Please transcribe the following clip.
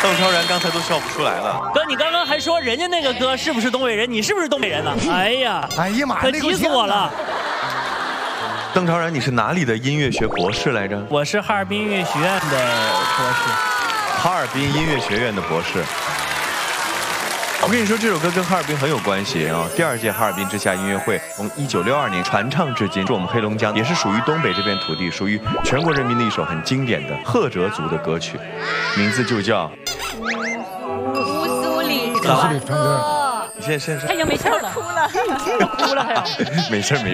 邓超然刚才都笑不出来了。 哥，你刚刚还说人家那个哥是不是东北人？你是不是东北人呢？哎呀， 哎呀妈呀， 可急死我了！ 邓超然，你是哪里的音乐学博士来着？ 我是哈尔滨音乐学院的博士。 哈尔滨音乐学院的博士。我跟你说，这首歌跟哈尔滨很有关系啊！第2届哈尔滨之夏音乐会从1962年传唱至今，是我们黑龙江，也是属于东北这片土地，属于全国人民的一首很经典的赫哲族的歌曲，名字就叫乌苏里乌苏里传歌。 你现在他已经没气儿了，哭了，还要没事没事。